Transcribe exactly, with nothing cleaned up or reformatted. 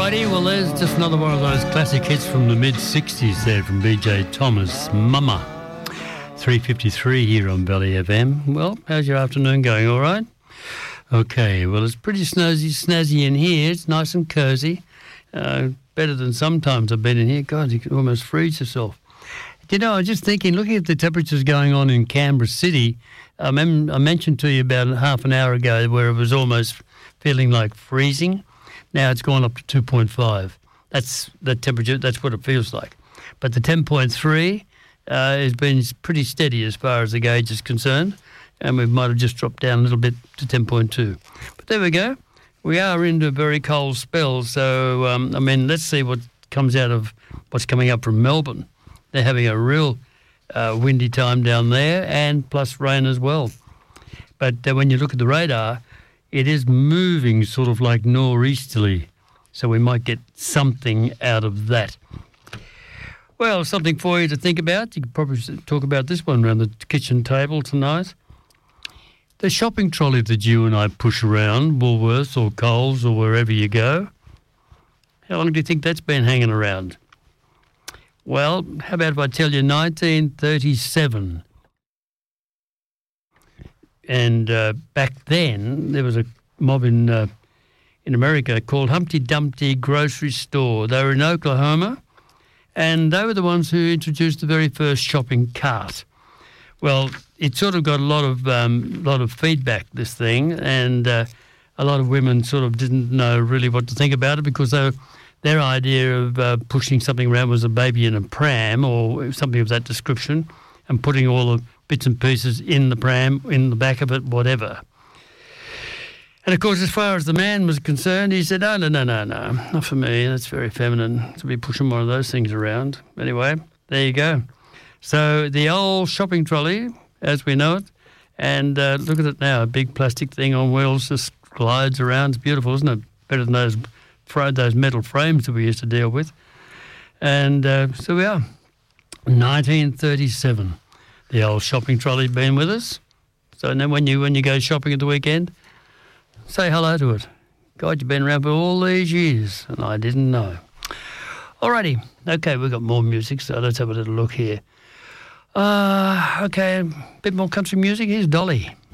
Alrighty, well there's just another one of those classic hits from the mid-sixties there from B J Thomas, Mama. three fifty-three here on Valley F M. Well, how's your afternoon going, all right? Okay, well it's pretty snazzy, snazzy in here. It's nice and cosy. Uh, better than sometimes I've been in here. God, you can almost freeze yourself. You know, I was just thinking, looking at the temperatures going on in Canberra City, I, mem- I mentioned to you about half an hour ago where it was almost feeling like freezing. Now it's gone up to two point five. That's the temperature, that's what it feels like. But the ten point three uh, has been pretty steady as far as the gauge is concerned, and we might have just dropped down a little bit to ten point two. But there we go. We are into a very cold spell, so, um, I mean, let's see what comes out of what's coming up from Melbourne. They're having a real uh, windy time down there, and plus rain as well. But uh, when you look at the radar, it is moving sort of like nor'easterly, so we might get something out of that. Well, something for you to think about. You could probably talk about this one around the kitchen table tonight. The shopping trolley that you and I push around, Woolworths or Coles or wherever you go, how long do you think that's been hanging around? Well, how about if I tell you nineteen thirty-seven? And uh, back then, there was a mob in uh, in America called Humpty Dumpty Grocery Store. They were in Oklahoma, and they were the ones who introduced the very first shopping cart. Well, it sort of got a lot of um, lot of feedback, this thing, and uh, a lot of women sort of didn't know really what to think about it because they were, their idea of uh, pushing something around was a baby in a pram or something of that description and putting all the bits and pieces in the pram, in the back of it, whatever. And, of course, as far as the man was concerned, he said, oh, no, no, no, no, not for me. That's very feminine to be pushing one of those things around. Anyway, there you go. So the old shopping trolley, as we know it, and uh, look at it now, a big plastic thing on wheels just glides around. It's beautiful, isn't it? Better than those, those metal frames that we used to deal with. And uh, so we are, nineteen thirty-seven. The old shopping trolley's been with us. So now when you when you go shopping at the weekend, say hello to it. God, you've been around for all these years, and I didn't know. Alrighty. Okay, we've got more music, so let's have a little look here. Uh, okay, a bit more country music. Here's Dolly.